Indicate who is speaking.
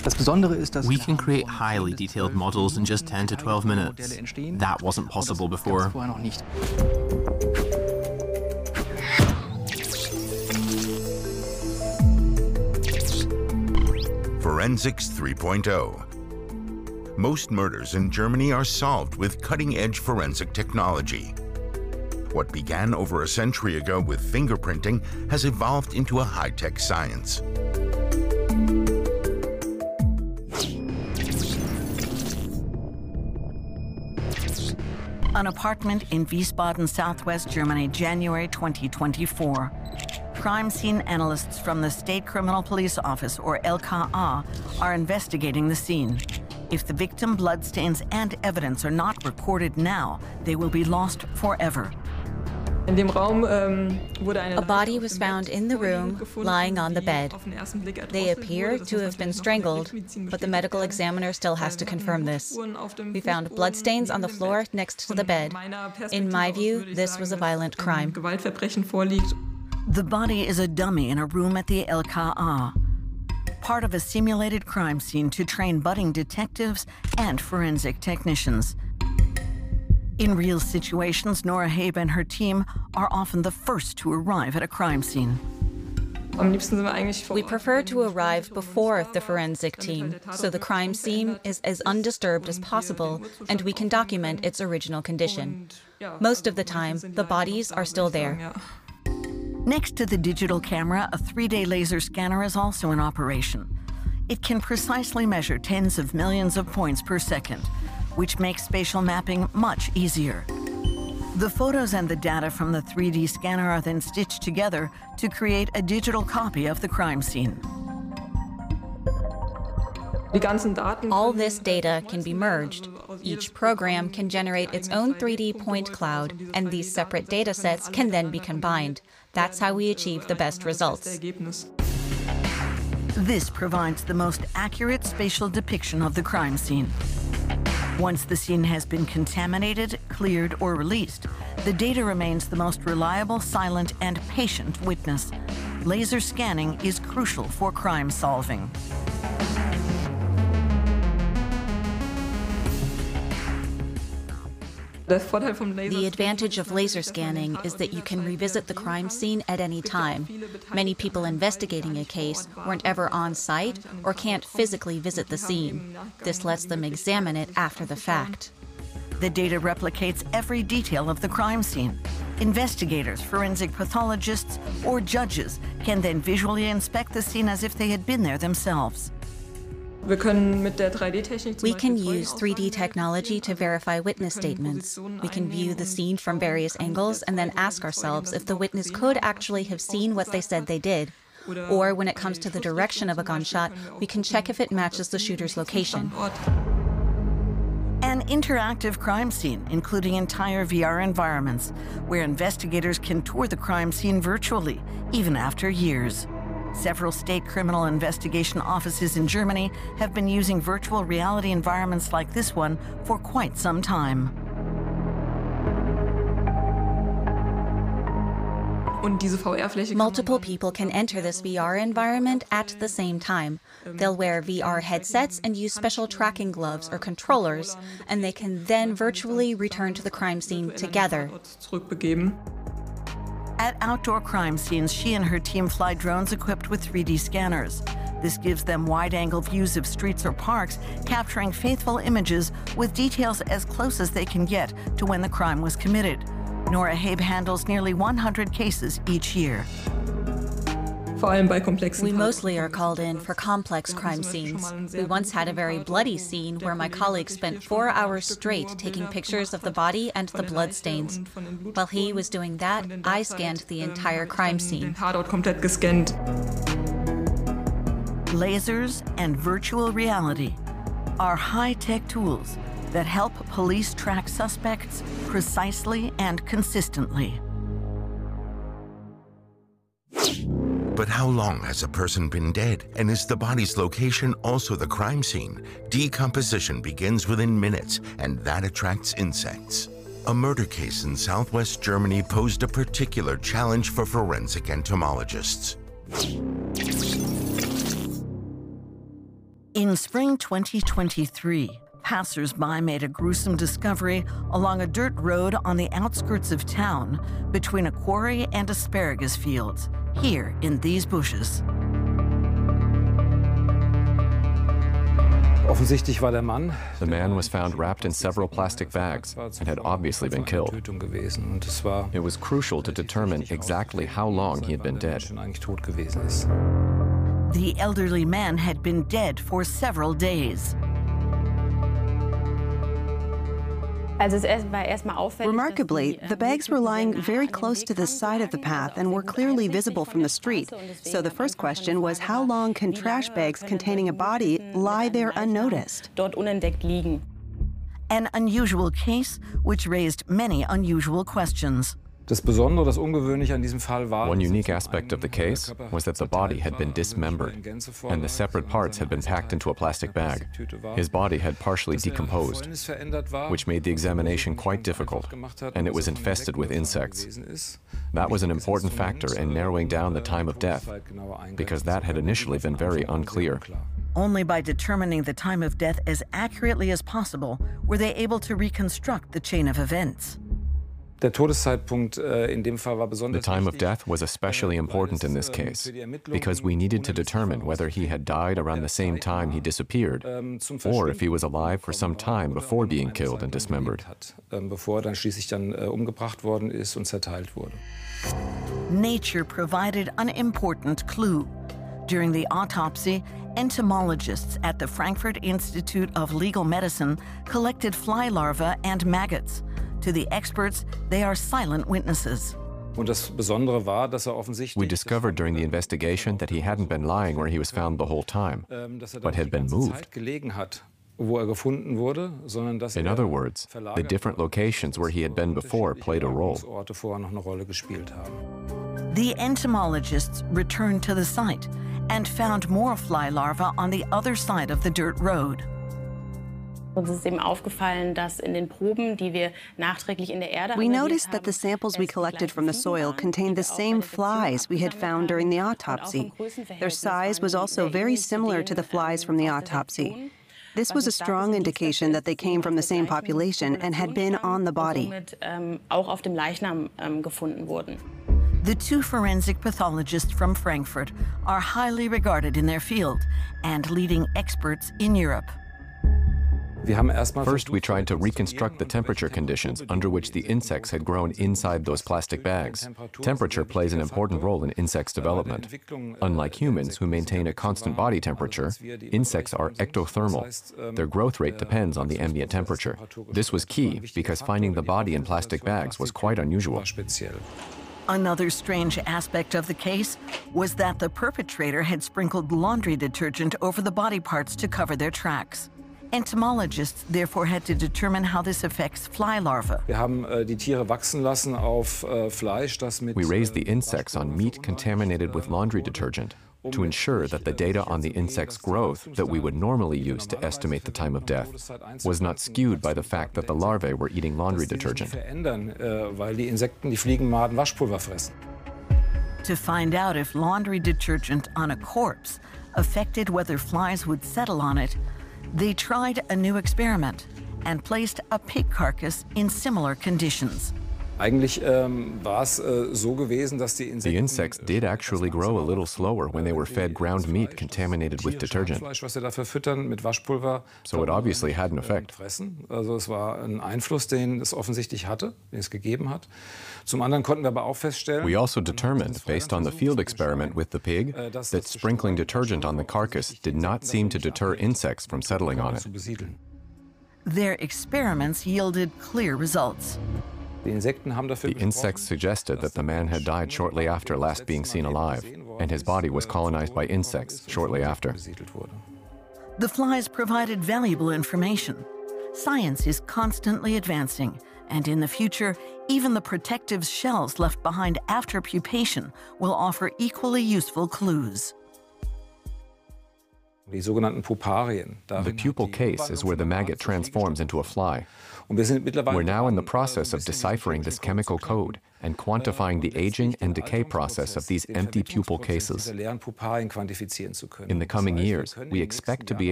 Speaker 1: We can create highly detailed models in just 10 to 12 minutes. That wasn't possible before.
Speaker 2: Forensics 3.0. Most murders in Germany are solved with cutting-edge forensic technology. What began over a century ago with fingerprinting has evolved into a high-tech science.
Speaker 3: An apartment in Wiesbaden, southwest Germany, January 2024. Crime scene analysts from the State Criminal Police Office, or LKA, are investigating the scene. If the victim, bloodstains, and evidence are not recorded now, they will be lost forever.
Speaker 4: A body was found in the room, lying on the bed. They appear to have been strangled, but the medical examiner still has to confirm this. We found bloodstains on the floor next to the bed. In my view, this was a violent crime.
Speaker 3: The body is a dummy in a room at the LKA, part of a simulated crime scene to train budding detectives and forensic technicians. In real situations, Nora Habe and her team are often the first to arrive at a crime scene.
Speaker 4: We prefer to arrive before the forensic team, so the crime scene is as undisturbed as possible and we can document its original condition. Most of the time, the bodies are still there.
Speaker 3: Next to the digital camera, a 3D laser scanner is also in operation. It can precisely measure tens of millions of points per second, which makes spatial mapping much easier. The photos and the data from the 3D scanner are then stitched together to create a digital copy of the crime scene.
Speaker 4: All this data can be merged. Each program can generate its own 3D point cloud, and these separate data sets can then be combined. That's how we achieve the best results.
Speaker 3: This provides the most accurate spatial depiction of the crime scene. Once the scene has been contaminated, cleared, or released, the data remains the most reliable, silent, and patient witness. Laser scanning is crucial for crime solving.
Speaker 4: The advantage of laser scanning is that you can revisit the crime scene at any time. Many people investigating a case weren't ever on site or can't physically visit the scene. This lets them examine it after the fact.
Speaker 3: The data replicates every detail of the crime scene. Investigators, forensic pathologists, or judges can then visually inspect the scene as if they had been there themselves.
Speaker 4: We can use 3D technology to verify witness statements. We can view the scene from various angles and then ask ourselves if the witness could actually have seen what they said they did. Or when it comes to the direction of a gunshot, we can check if it matches the shooter's location.
Speaker 3: An interactive crime scene, including entire VR environments, where investigators can tour the crime scene virtually, even after years. Several state criminal investigation offices in Germany have been using virtual reality environments like this one for quite some time.
Speaker 4: Multiple people can enter this VR environment at the same time. They'll wear VR headsets and use special tracking gloves or controllers, and they can then virtually return to the crime scene together.
Speaker 3: At outdoor crime scenes, she and her team fly drones equipped with 3D scanners. This gives them wide-angle views of streets or parks, capturing faithful images with details as close as they can get to when the crime was committed. Nora Habe handles nearly 100 cases each year.
Speaker 4: We mostly are called in for complex crime scenes. We once had a very bloody scene where my colleague spent 4 hours straight taking pictures of the body and the blood stains. While he was doing that, I scanned the entire crime scene.
Speaker 3: Lasers and virtual reality are high-tech tools that help police track suspects precisely and consistently.
Speaker 2: But how long has a person been dead? And is the body's location also the crime scene? Decomposition begins within minutes, and that attracts insects. A murder case in southwest Germany posed a particular challenge for forensic entomologists.
Speaker 3: In spring 2023, passers-by made a gruesome discovery along a dirt road on the outskirts of town between a quarry and asparagus fields, here in these bushes.
Speaker 5: The man was found wrapped in several plastic bags and had obviously been killed. It was crucial to determine exactly how long he had been dead.
Speaker 3: The elderly man had been dead for several days.
Speaker 6: Remarkably, the bags were lying very close to the side of the path and were clearly visible from the street. So the first question was, how long can trash bags containing a body lie there unnoticed?
Speaker 3: An unusual case which raised many unusual questions.
Speaker 5: One unique aspect of the case was that the body had been dismembered, and the separate parts had been packed into a plastic bag. His body had partially decomposed, which made the examination quite difficult, and it was infested with insects. That was an important factor in narrowing down the time of death, because that had initially been very unclear.
Speaker 3: Only by determining the time of death as accurately as possible were they able to reconstruct the chain of events.
Speaker 5: The time of death was especially important in this case, because we needed to determine whether he had died around the same time he disappeared, or if he was alive for some time before being killed and dismembered.
Speaker 3: Nature provided an important clue. During the autopsy, entomologists at the Frankfurt Institute of Legal Medicine collected fly larvae and maggots. To the experts, they are silent witnesses.
Speaker 5: We discovered during the investigation that he hadn't been lying where he was found the whole time, but had been moved. In other words, the different locations where he had been before played a role.
Speaker 3: The entomologists returned to the site and found more fly larvae on the other side of the dirt road.
Speaker 6: We noticed that the samples we collected from the soil contained the same flies we had found during the autopsy. Their size was also very similar to the flies from the autopsy. This was a strong indication that they came from the same population and had been on the body.
Speaker 3: The two forensic pathologists from Frankfurt are highly regarded in their field and leading experts in Europe.
Speaker 5: First, we tried to reconstruct the temperature conditions under which the insects had grown inside those plastic bags. Temperature plays an important role in insects' development. Unlike humans, who maintain a constant body temperature, insects are ectothermal. Their growth rate depends on the ambient temperature. This was key because finding the body in plastic bags was quite unusual.
Speaker 3: Another strange aspect of the case was that the perpetrator had sprinkled laundry detergent over the body parts to cover their tracks. Entomologists therefore had to determine how this affects fly larvae.
Speaker 5: We raised the insects on meat contaminated with laundry detergent to ensure that the data on the insect's growth that we would normally use to estimate the time of death was not skewed by the fact that the larvae were eating laundry detergent.
Speaker 3: To find out if laundry detergent on a corpse affected whether flies would settle on it, they tried a new experiment and placed a pig carcass in similar conditions.
Speaker 5: The insects did actually grow a little slower when they were fed ground meat contaminated with detergent. So it obviously had an effect. We also determined, based on the field experiment with the pig, that sprinkling detergent on the carcass did not seem to deter insects from settling on it.
Speaker 3: Their experiments yielded clear results.
Speaker 5: The insects suggested that the man had died shortly after last being seen alive, and his body was colonized by insects shortly after.
Speaker 3: The flies provided valuable information. Science is constantly advancing, and in the future, even the protective shells left behind after pupation will offer equally useful clues.
Speaker 5: The pupal case is where the maggot transforms into a fly. We're now in the process of deciphering this chemical code and quantifying the aging and decay process of these empty pupal cases. In the coming years, we expect to be